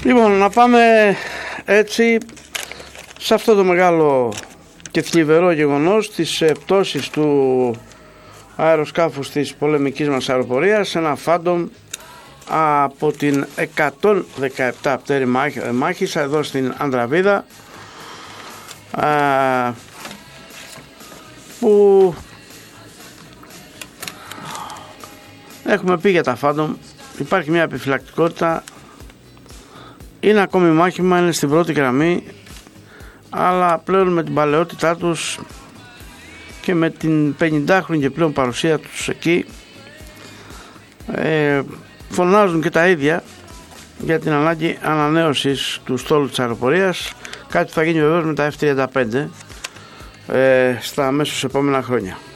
Λοιπόν, να πάμε έτσι σε αυτό το μεγάλο και θλιβερό γεγονός της πτώσης του αεροσκάφους της πολεμικής μας αεροπορίας, ένα Phantom από την 117 πτέρη μάχης εδώ στην Ανδραβίδα, που έχουμε πει για τα Phantom, υπάρχει μια επιφυλακτικότητα, είναι ακόμη μάχημα, είναι στην πρώτη γραμμή, αλλά πλέον με την παλαιότητά τους και με την 50χρονη και πλέον παρουσία τους εκεί, φωνάζουν και τα ίδια για την ανάγκη ανανέωσης του στόλου της αεροπορίας, κάτι που θα γίνει βεβαίως με τα F-35 στα αμέσως επόμενα χρόνια.